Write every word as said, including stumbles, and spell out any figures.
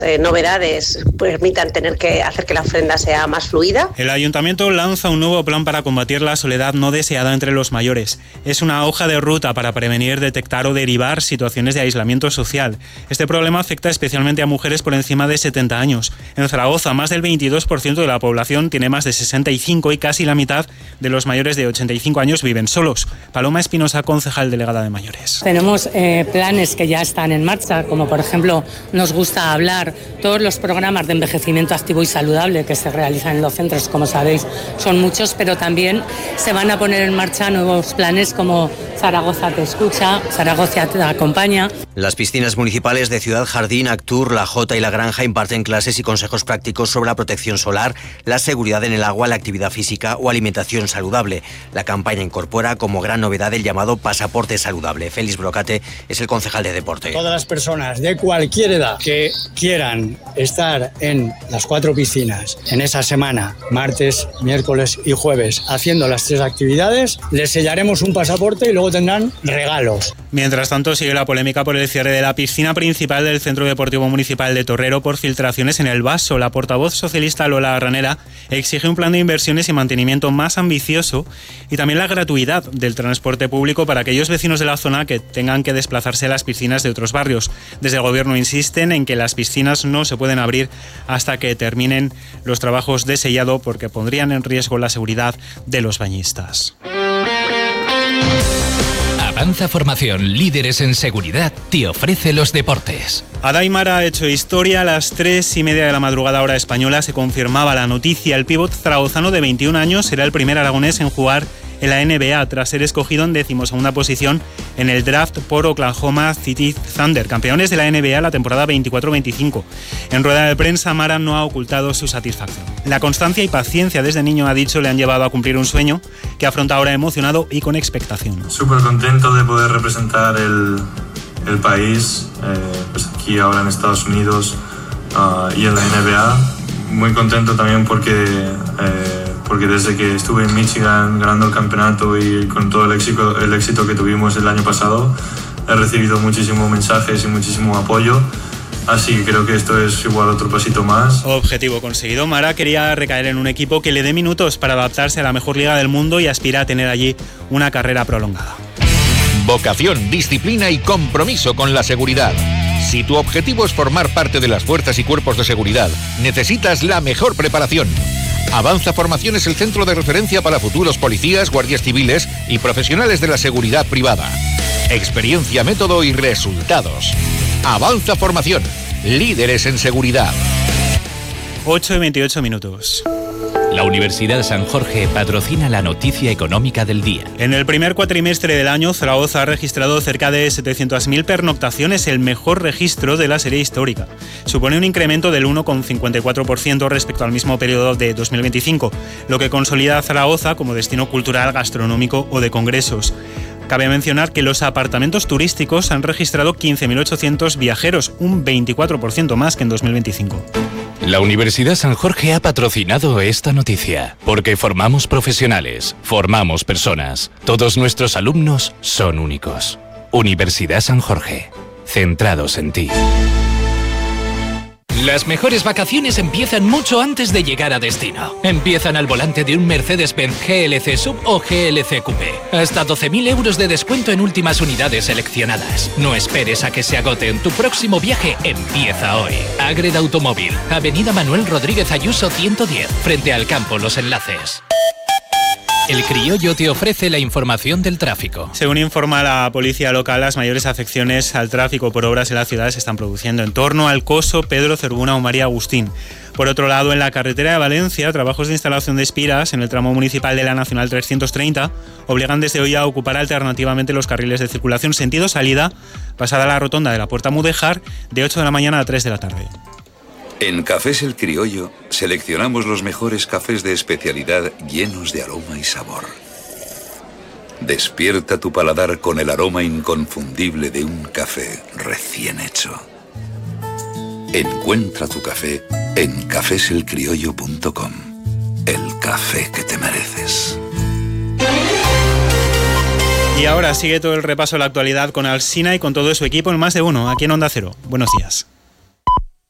eh, novedades permitan tener que hacer que la ofrenda sea más fluida. El Ayuntamiento lanza un nuevo plan para combatir la soledad no deseada entre los mayores. Es una hoja de ruta para prevenir, detectar o derivar situaciones de aislamiento social. Este problema afecta especialmente a mujeres por encima de setenta años. En Zaragoza, más del veintidós por ciento de la población tiene más de sesenta y cinco y casi la mitad de los mayores de ochenta y cinco años viven solos. Paloma Espinosa, concejal delegada de mayores. Tenemos eh, planes que ya están en marcha, como por ejemplo nos gusta hablar, todos los programas de envejecimiento activo y saludable que se realizan en los centros, como sabéis, son muchos, pero también se van a poner en marcha nuevos planes como Zaragoza te escucha, Zaragoza te acompaña. Las piscinas municipales de Ciudad Jardín, Actur, La Jota y La Granja imparten clases y consejos prácticos sobre la protección solar, la seguridad en el agua, la actividad física o alimentación saludable. La campaña incorpora como gran novedad el llamado pasaporte saludable. Félix Brocate es el concejal de deporte. Todas las personas de cualquier edad que quieran estar en las cuatro piscinas en esa semana, martes, miércoles y jueves, haciendo las tres actividades, les sellaremos un pasaporte y luego tendrán regalos. Mientras tanto, sigue la polémica por el cierre de la piscina principal del Centro Deportivo Municipal de Torrero por filtraciones en el vaso. La portavoz socialista Lola Ranera exige un plan de inversiones y mantenimiento más ambicioso y también la gratuidad del transporte público para aquellos vecinos de la zona que tengan que desplazarse a las piscinas de otros barrios. Desde el Gobierno insisten en que las piscinas no se pueden abrir hasta que terminen los trabajos de sellado porque pondrían en riesgo la seguridad de los bañistas. Avanza Formación, líderes en seguridad, te ofrece los deportes. Adaimara ha hecho historia. A las tres y media de la madrugada hora española se confirmaba la noticia. El pívot zaragozano de veintiún años será el primer aragonés en jugar en la N B A tras ser escogido en decimosegunda posición en el draft por Oklahoma City Thunder, campeones de la N B A la temporada veinticuatro veinticinco. En rueda de prensa, Mara no ha ocultado su satisfacción. La constancia y paciencia desde niño, ha dicho, le han llevado a cumplir un sueño que afronta ahora emocionado y con expectación. Súper contento de poder representar el, el país, eh, pues aquí ahora en Estados Unidos uh, y en la N B A. Muy contento también porque... Eh, porque desde que estuve en Michigan ganando el campeonato y con todo el éxito, el éxito que tuvimos el año pasado, he recibido muchísimos mensajes y muchísimo apoyo, así que creo que esto es igual otro pasito más. Objetivo conseguido. Mara quería recaer en un equipo que le dé minutos para adaptarse a la mejor liga del mundo y aspira a tener allí una carrera prolongada. Vocación, disciplina y compromiso con la seguridad. Si tu objetivo es formar parte de las fuerzas y cuerpos de seguridad, necesitas la mejor preparación. Avanza Formación es el centro de referencia para futuros policías, guardias civiles y profesionales de la seguridad privada. Experiencia, método y resultados. Avanza Formación, líderes en seguridad. ocho y veintiocho minutos. La Universidad San Jorge patrocina la noticia económica del día. En el primer cuatrimestre del año, Zaragoza ha registrado cerca de setecientas mil pernoctaciones, el mejor registro de la serie histórica. Supone un incremento del uno coma cincuenta y cuatro por ciento respecto al mismo periodo de dos mil veinticinco, lo que consolida a Zaragoza como destino cultural, gastronómico o de congresos. Cabe mencionar que los apartamentos turísticos han registrado quince mil ochocientos viajeros, un veinticuatro por ciento más que en dos mil veinticinco. La Universidad San Jorge ha patrocinado esta noticia, porque formamos profesionales, formamos personas. Todos nuestros alumnos son únicos. Universidad San Jorge, centrados en ti. Las mejores vacaciones empiezan mucho antes de llegar a destino. Empiezan al volante de un Mercedes-Benz G L C Sub o G L C Coupé. Hasta doce mil euros de descuento en últimas unidades seleccionadas. No esperes a que se agoten. Tu próximo viaje empieza hoy. Agreda Automóvil, Avenida Manuel Rodríguez Ayuso ciento diez, frente al campo Los Enlaces. El Criollo te ofrece la información del tráfico. Según informa la policía local, las mayores afecciones al tráfico por obras en la ciudad se están produciendo en torno al Coso, Pedro Cervuna o María Agustín. Por otro lado, en la carretera de Valencia, trabajos de instalación de espiras en el tramo municipal de la Nacional trescientos treinta obligan desde hoy a ocupar alternativamente los carriles de circulación sentido salida, pasada la rotonda de la Puerta Mudéjar, de ocho de la mañana a tres de la tarde. En Cafés El Criollo seleccionamos los mejores cafés de especialidad llenos de aroma y sabor. Despierta tu paladar con el aroma inconfundible de un café recién hecho. Encuentra tu café en cafés el criollo punto com. El café que te mereces. Y ahora sigue todo el repaso de la actualidad con Alsina y con todo su equipo en Más de Uno, aquí en Onda Cero. Buenos días.